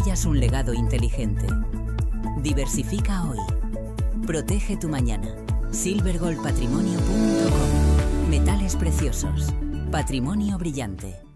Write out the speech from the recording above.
construyas un legado inteligente. Diversifica hoy. Protege tu mañana. silvergoldpatrimonio.com. Metales preciosos. Patrimonio brillante.